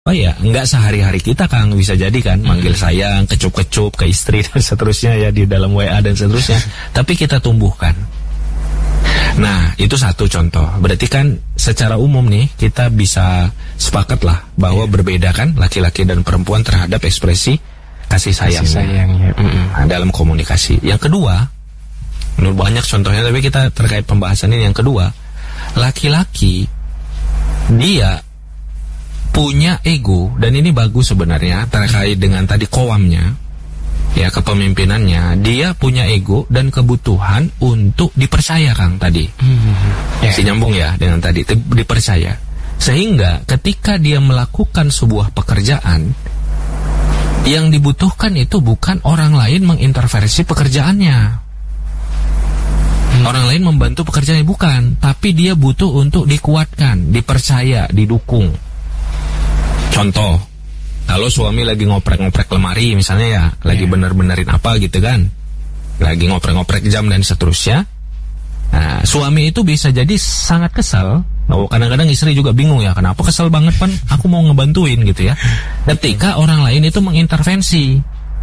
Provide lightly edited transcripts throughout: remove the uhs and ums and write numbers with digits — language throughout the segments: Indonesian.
Oh ya, nggak sehari-hari kita Kang, bisa jadi kan manggil sayang, kecup-kecup ke istri dan seterusnya ya di dalam WA dan seterusnya. Tapi kita tumbuhkan. Nah, itu satu contoh. Berarti kan secara umum nih kita bisa sepakat lah bahwa berbeda kan laki-laki dan perempuan terhadap ekspresi kasih sayangnya. Nah, dalam komunikasi. Yang kedua, menurut banyak contohnya, tapi kita terkait pembahasan ini yang kedua, laki-laki dia punya ego, dan ini bagus sebenarnya terkait dengan tadi qawamnya, ya, kepemimpinannya. Dia punya ego dan kebutuhan untuk dipercaya Kang tadi. Si nyambung ya dengan tadi, dipercaya. Sehingga ketika dia melakukan sebuah pekerjaan, yang dibutuhkan itu bukan orang lain mengintervensi pekerjaannya, orang lain membantu pekerjaannya, bukan, tapi dia butuh untuk dikuatkan, dipercaya, didukung. Contoh, kalau suami lagi ngoprek-ngoprek lemari misalnya ya, lagi bener-benerin apa gitu kan, lagi ngoprek-ngoprek jam dan seterusnya. Nah, suami itu bisa jadi sangat kesal. Kadang-kadang istri juga bingung ya, kenapa kesel banget Pan, aku mau ngebantuin gitu ya. Ketika orang lain itu mengintervensi,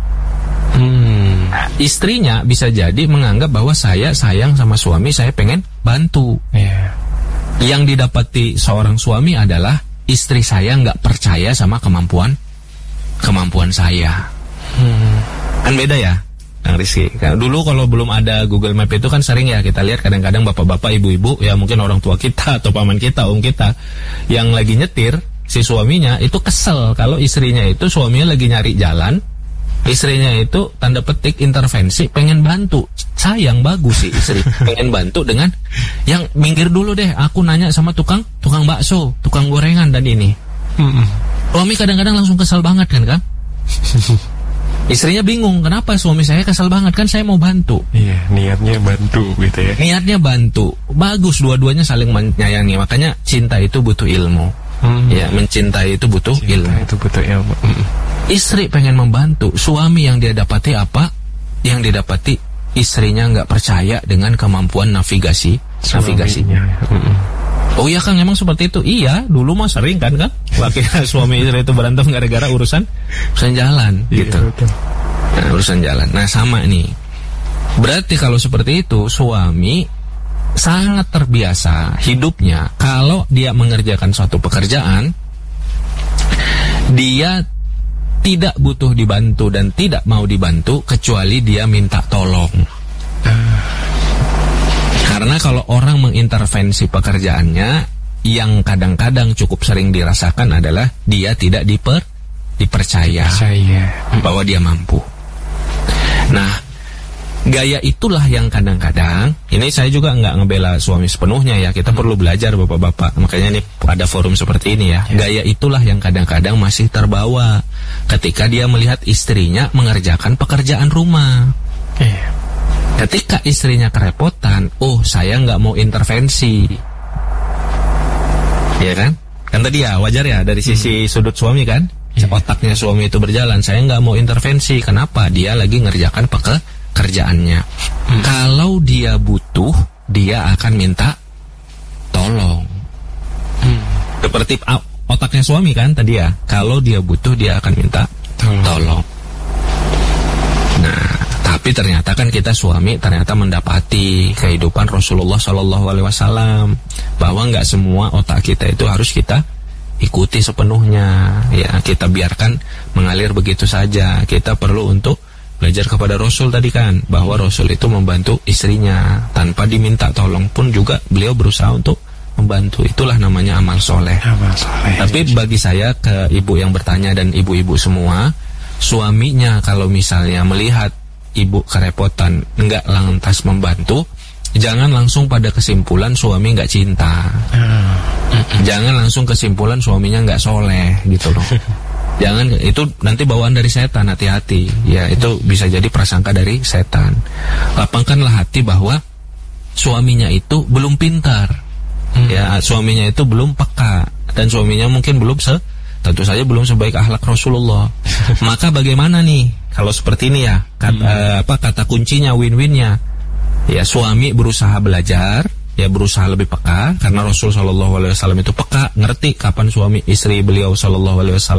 istrinya bisa jadi menganggap bahwa saya sayang sama suami, saya pengen bantu. Yang didapati seorang suami adalah istri saya nggak percaya sama kemampuan saya. Kan beda ya Kang Rizky. Dulu kalau belum ada Google Map itu kan sering ya kita lihat kadang-kadang bapak-bapak, ibu-ibu, ya mungkin orang tua kita atau paman kita, om kita yang lagi nyetir, si suaminya itu kesel kalau istrinya itu, suaminya lagi nyari jalan, istrinya itu tanda petik intervensi, pengen bantu. Sayang, bagus sih istri pengen bantu dengan yang minggir dulu deh, aku nanya sama tukang bakso, tukang gorengan dan ini. Suami kadang-kadang langsung kesel banget kan? Istrinya bingung, kenapa suami saya kesel banget, kan saya mau bantu. Iya, niatnya bantu gitu ya. Niatnya bantu, bagus, dua-duanya saling menyayangi. Makanya cinta itu butuh ilmu. Ya, mencintai itu butuh ilmu. Istri pengen membantu, suami yang dia dapati apa? Yang didapati istrinya nggak percaya dengan kemampuan navigasinya. Oh iya Kang, emang seperti itu? Iya, dulu mah sering kan laki suami istri itu berantem gara-gara urusan jalan gitu. Nah, urusan jalan. Nah, sama nih. Berarti kalau seperti itu, suami sangat terbiasa hidupnya kalau dia mengerjakan suatu pekerjaan, dia tidak butuh dibantu dan tidak mau dibantu kecuali dia minta tolong. Karena kalau orang mengintervensi pekerjaannya, yang kadang-kadang cukup sering dirasakan adalah dia tidak dipercaya bahwa dia mampu. Nah, gaya itulah yang kadang-kadang, ini saya juga nggak ngebela suami sepenuhnya ya, kita perlu belajar bapak-bapak, makanya ini ada forum seperti ini ya. Gaya itulah yang kadang-kadang masih terbawa ketika dia melihat istrinya mengerjakan pekerjaan rumah. Ketika istrinya kerepotan, saya nggak mau intervensi, ya kan? Kan tadi ya wajar ya dari sisi sudut suami kan, otaknya suami itu berjalan, saya nggak mau intervensi. Kenapa? Dia lagi ngerjakan pekerjaannya. Kalau dia butuh, dia akan minta tolong. Seperti otaknya suami kan tadi ya, kalau dia butuh dia akan minta tolong. Nah, tapi ternyata kan kita suami ternyata mendapati kehidupan Rasulullah SAW bahwa nggak semua otak kita itu harus kita ikuti sepenuhnya. Ya, kita biarkan mengalir begitu saja. Kita perlu untuk belajar kepada Rasul tadi kan, bahwa Rasul itu membantu istrinya tanpa diminta tolong pun juga beliau berusaha untuk membantu. Itulah namanya amal soleh. Tapi bagi saya, ke ibu yang bertanya dan ibu-ibu semua, suaminya kalau misalnya melihat ibu kerepotan nggak lantas membantu, jangan langsung pada kesimpulan suami nggak cinta. Jangan langsung kesimpulan suaminya nggak soleh gitu loh. Jangan, itu nanti bawaan dari setan, hati-hati. Ya, itu bisa jadi prasangka dari setan. Lapangkanlah hati bahwa suaminya itu belum pintar. Ya, suaminya itu belum peka, dan suaminya mungkin belum tentu saja belum sebaik akhlak Rasulullah. Maka bagaimana nih kalau seperti ini ya? Kata kuncinya, win-winnya. Ya, suami berusaha belajar, ya berusaha lebih peka, karena Rasul SAW itu peka, ngerti kapan suami istri beliau SAW